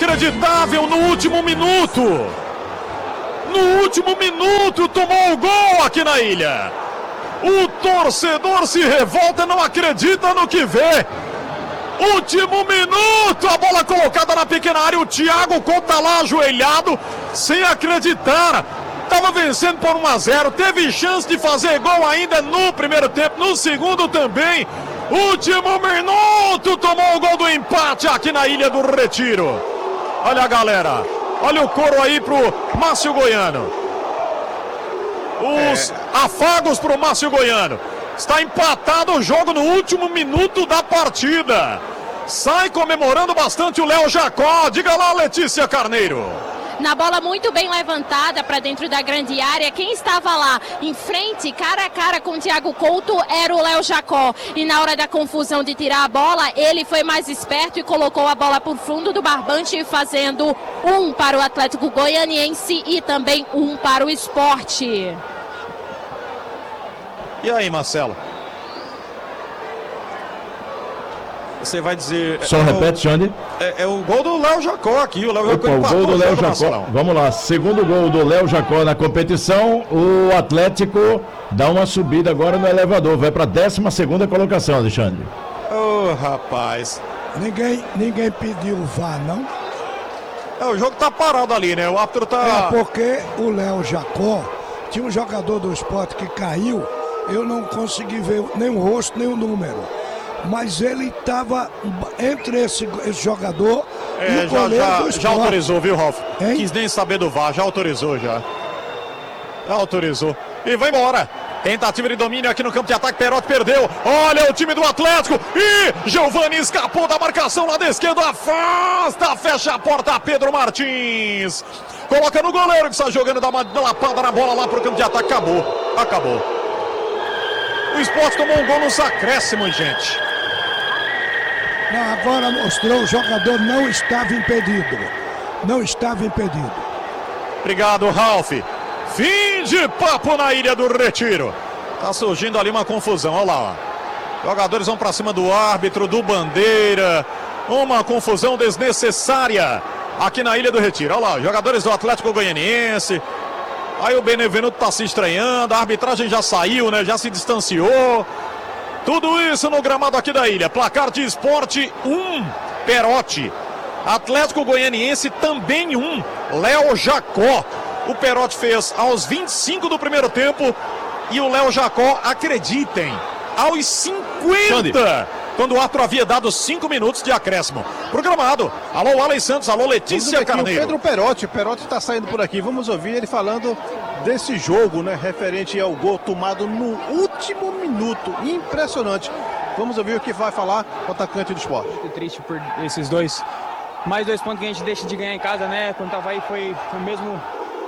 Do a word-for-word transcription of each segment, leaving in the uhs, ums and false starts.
Inacreditável no último minuto. No último minuto tomou o gol aqui na ilha. O torcedor se revolta, não acredita no que vê. Último minuto, a bola colocada na pequena área. O Thiago Couto tá lá ajoelhado, sem acreditar. Tava vencendo por um a zero, teve chance de fazer gol ainda no primeiro tempo, no segundo também. Último minuto, tomou o gol do empate aqui na Ilha do Retiro. Olha a galera, olha o coro aí pro Márcio Goiano. Os é. afagos pro Márcio Goiano. Está empatado o jogo no último minuto da partida. Sai comemorando bastante o Léo Jacó. Diga lá, Letícia Carneiro. Na bola muito bem levantada para dentro da grande área, quem estava lá em frente, cara a cara com o Thiago Couto, era o Léo Jacó. E na hora da confusão de tirar a bola, ele foi mais esperto e colocou a bola por fundo do barbante, fazendo um para o Atlético Goianiense e também um para o Sport. E aí, Marcelo? Você vai dizer... Só é repete, Xande. É, é o gol do Léo Jacó aqui. O Léo Jacó Opa, o gol do Léo Jacó. Vamos lá, segundo gol do Léo Jacó na competição. O Atlético dá uma subida agora no elevador. Vai para a décima segunda colocação, Alexandre. Ô, oh, rapaz. Ninguém, ninguém pediu o V A R, não? É, o jogo tá parado ali, né? O árbitro tá... É porque o Léo Jacó tinha um jogador do Sport que caiu. Eu não consegui ver nem o rosto, nem o número. Mas ele estava entre esse, esse jogador é, e o já, goleiro já, do Sport. Já autorizou, viu, Ralf? Hein? Quis nem saber do V A R, já autorizou, já. Já autorizou. E vai embora. Tentativa de domínio aqui no campo de ataque, Perotti perdeu. Olha o time do Atlético. E Giovani escapou da marcação lá da esquerda. Afasta, fecha a porta, Pedro Martins. Coloca no goleiro que está jogando, dá uma lapada na bola lá pro campo de ataque. Acabou, acabou. O Sport tomou um gol nos acréscimos, gente. Não, agora mostrou, o jogador não estava impedido. Não estava impedido. Obrigado, Ralf. Fim de papo na Ilha do Retiro. Tá surgindo ali uma confusão, olha lá. Ó. Jogadores vão pra cima do árbitro, do Bandeira. Uma confusão desnecessária aqui na Ilha do Retiro. Olha lá, jogadores do Atlético Goianiense. Aí o Benevenuto tá se estranhando, a arbitragem já saiu, né? Já se distanciou. Tudo isso no gramado aqui da ilha. Placar de Sport um, Perotti. Atlético Goianiense também um, Léo Jacó. O Perotti fez aos vinte e cinco do primeiro tempo e o Léo Jacó, acreditem, aos cinquenta, quando o árbitro havia dado cinco minutos de acréscimo. Programado. Alô, Alex Santos, alô, Letícia Carneiro. O Pedro Perotti, Perotti está saindo por aqui. Vamos ouvir ele falando desse jogo, né? Referente ao gol tomado no último minuto. Impressionante. Vamos ouvir o que vai falar o atacante do Sport. Muito triste por esses dois. Mais dois pontos que a gente deixa de ganhar em casa, né? Quando tava aí foi o mesmo,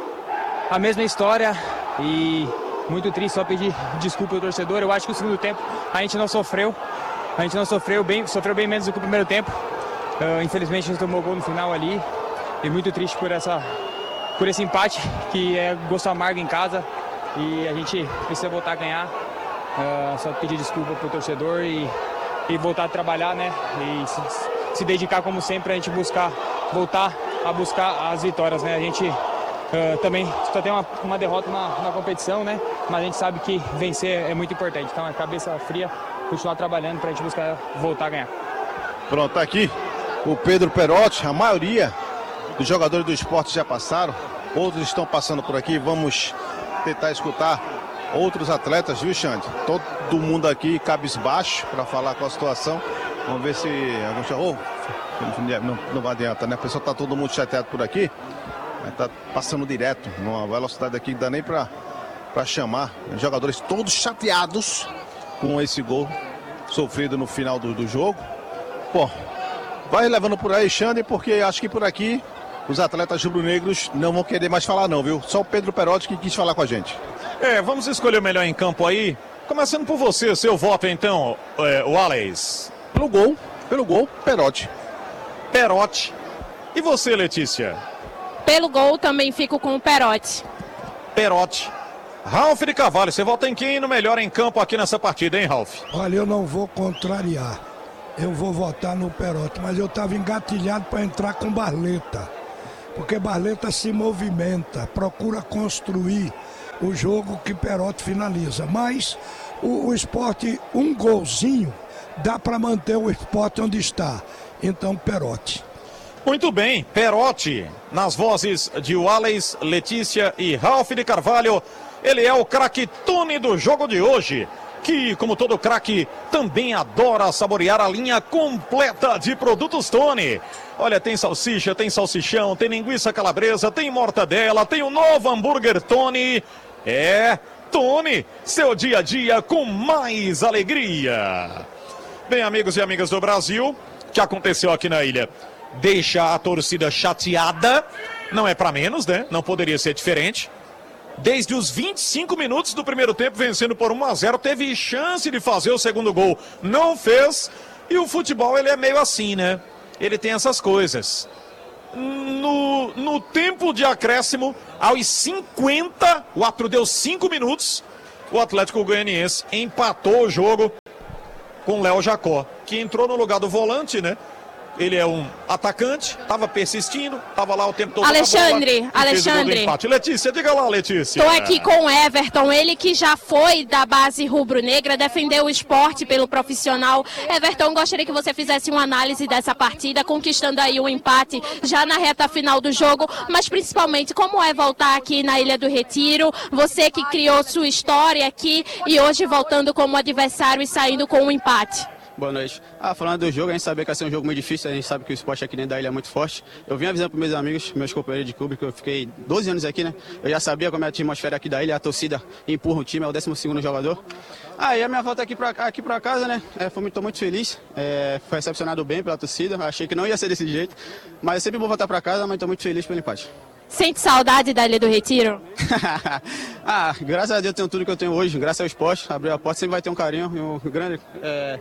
a mesma história. E muito triste, só pedir desculpa ao torcedor. Eu acho que o segundo tempo a gente não sofreu. A gente não sofreu bem, sofreu bem menos do que o primeiro tempo. Uh, infelizmente a gente tomou gol no final ali. E muito triste por, essa, por esse empate, que é gosto amargo em casa. E a gente precisa voltar a ganhar. Uh, só pedir desculpa pro torcedor e, e voltar a trabalhar, né? E se, se dedicar como sempre pra gente buscar, voltar a buscar as vitórias, né? A gente uh, também só tem uma, uma derrota na, na competição, né? Mas a gente sabe que vencer é muito importante. Então a cabeça fria, continuar trabalhando pra gente buscar voltar a ganhar. Pronto, tá aqui o Pedro Perotti. A maioria dos jogadores do Sport já passaram, outros estão passando por aqui. Vamos tentar escutar outros atletas, viu, Xande? Todo mundo aqui cabisbaixo para falar com a situação. Vamos ver se algum... oh, não, não adianta, né? A pessoa tá todo mundo chateado por aqui. Tá passando direto, numa velocidade aqui que dá nem para para chamar. Jogadores todos chateados com esse gol sofrido no final do, do jogo. Bom, vai levando por aí, Xande, porque acho que por aqui os atletas rubro-negros não vão querer mais falar não, viu? Só o Pedro Perotti que quis falar com a gente. É, vamos escolher o melhor em campo aí. Começando por você, seu voto então, é, o Alex. Pelo gol, pelo gol, Perotti. Perotti. E você, Letícia? Pelo gol também fico com o Perotti. Perotti. Ralf de Carvalho, você vota em quem no melhor em campo aqui nessa partida, hein, Ralf? Olha, eu não vou contrariar. eu vou votar no Perotti, mas eu estava engatilhado para entrar com Barleta, porque Barleta se movimenta, procura construir o jogo que Perotti finaliza, mas o, o Sport, um golzinho, dá para manter o Sport onde está, então Perotti. Muito bem, Perotti, nas vozes de Wallace, Letícia e Ralf de Carvalho, ele é o craque Tony do jogo de hoje, que, como todo craque, também adora saborear a linha completa de produtos Tony. Olha, tem salsicha, tem salsichão, tem linguiça calabresa, tem mortadela, tem o novo hambúrguer Tony. É, Tony, seu dia a dia com mais alegria. Bem, amigos e amigas do Brasil, o que aconteceu aqui na ilha? Deixa a torcida chateada, não é para menos, né? Não poderia ser diferente. Desde os vinte e cinco minutos do primeiro tempo, vencendo por um a zero, teve chance de fazer o segundo gol, não fez. E o futebol, ele é meio assim, né? Ele tem essas coisas. No, no tempo de acréscimo, aos cinquenta, o árbitro deu cinco minutos, o Atlético Goianiense empatou o jogo com o Léo Jacó, que entrou no lugar do volante, né? Ele é um atacante, estava persistindo, estava lá o tempo todo. Alexandre, bola, Alexandre. Letícia, diga lá, Letícia. Estou aqui com o Everton, ele que já foi da base rubro-negra, defendeu o esporte pelo profissional. Everton, gostaria que você fizesse uma análise dessa partida, conquistando aí um empate já na reta final do jogo, mas principalmente como é voltar aqui na Ilha do Retiro, você que criou sua história aqui e hoje voltando como adversário e saindo com um empate. Boa noite. Ah, falando do jogo, a gente sabia que ia ser um jogo muito difícil, a gente sabe que o esporte aqui dentro da ilha é muito forte. Eu vim avisando para meus amigos, meus companheiros de clube, que eu fiquei doze anos aqui, né? Eu já sabia como é a atmosfera aqui da ilha, a torcida empurra o time, é o décimo segundo jogador. Ah, e a minha volta aqui para aqui pra casa, né? É, foi muito, tô muito feliz, é, foi recepcionado bem pela torcida, achei que não ia ser desse jeito, mas eu sempre vou voltar para casa, mas estou muito feliz pelo empate. Sente saudade da Ilha do Retiro? Ah, graças a Deus eu tenho tudo que eu tenho hoje, graças ao esporte, abriu a porta, sempre vai ter um carinho e um grande, é,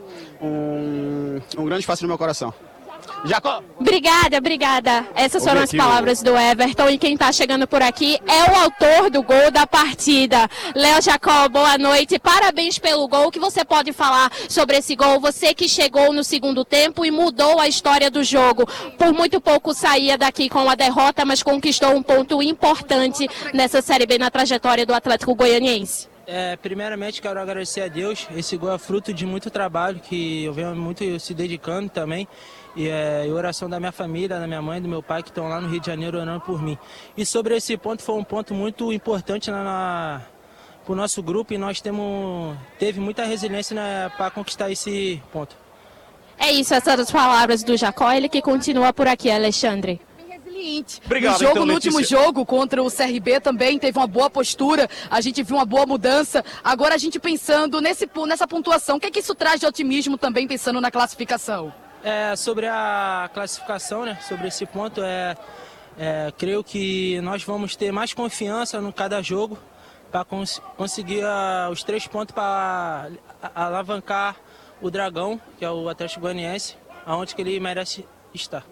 um, um grande espaço no meu coração. Jacó! Obrigada, obrigada. Essas foram as palavras do Everton e quem está chegando por aqui é o autor do gol da partida. Léo Jacó, boa noite, parabéns pelo gol. O que você pode falar sobre esse gol? Você que chegou no segundo tempo e mudou a história do jogo. Por muito pouco saía daqui com a derrota, mas conquistou um ponto importante nessa Série B na trajetória do Atlético Goianiense. É, primeiramente quero agradecer a Deus, esse gol é fruto de muito trabalho que eu venho muito se dedicando também e, é, e oração da minha família, da minha mãe e do meu pai que estão lá no Rio de Janeiro orando por mim. E sobre esse ponto, foi um ponto muito importante na, na, para o nosso grupo e nós temos, teve muita resiliência, né, para conquistar esse ponto. É isso, essas são as palavras do Jacó, ele que continua por aqui, Alexandre. Obrigado, no jogo, então, no último jogo contra o C R B também teve uma boa postura, a gente viu uma boa mudança. Agora a gente pensando nesse, nessa pontuação, o que é que isso traz de otimismo também pensando na classificação? É, sobre a classificação, né, sobre esse ponto, é, é, creio que nós vamos ter mais confiança no cada jogo para cons conseguir uh, os três pontos para alavancar o Dragão, que é o Atlético Goianiense, aonde que ele merece estar.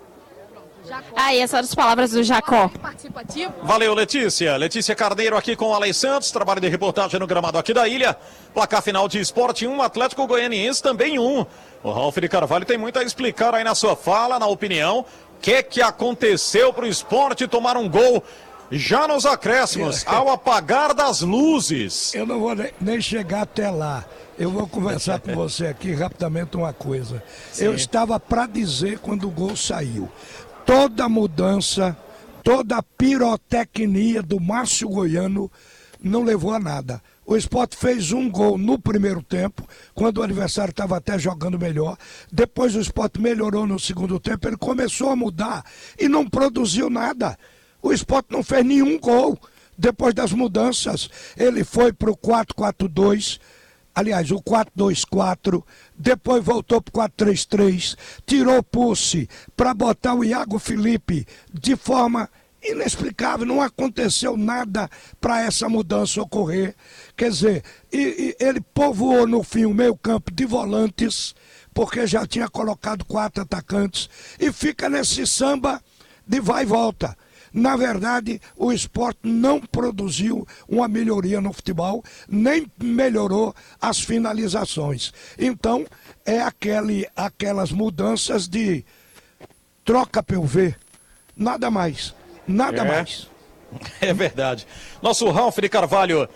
Aí, essas são as palavras do Jacó. Valeu, Letícia. Letícia Carneiro aqui com o Alex Santos, trabalho de reportagem no gramado aqui da ilha. Placar final de Sport um, Atlético Goianiense também um. O Ralf de Carvalho tem muito a explicar aí na sua fala, na opinião. O que que aconteceu para o Sport tomar um gol já nos acréscimos, ao apagar das luzes? Eu não vou nem chegar até lá. Eu vou conversar com você aqui rapidamente uma coisa. Sim. Eu estava para dizer quando o gol saiu. Toda mudança, toda a pirotecnia do Márcio Goiano não levou a nada. O Sport fez um gol no primeiro tempo, quando o adversário estava até jogando melhor. Depois o Sport melhorou no segundo tempo, ele começou a mudar e não produziu nada. O Sport não fez nenhum gol depois das mudanças. Ele foi para o quatro quatro dois. Aliás, o quatro dois quatro, depois voltou para o quatro três três, tirou o Pussi para botar o Iago Felipe de forma inexplicável, não aconteceu nada para essa mudança ocorrer. Quer dizer, e, e ele povoou no fim o meio campo de volantes, porque já tinha colocado quatro atacantes, e fica nesse samba de vai e volta. Na verdade, o Sport não produziu uma melhoria no futebol, nem melhorou as finalizações. Então, é aquele, aquelas mudanças de troca P U V, nada mais, nada é. mais. É verdade. Nosso Ralf de Carvalho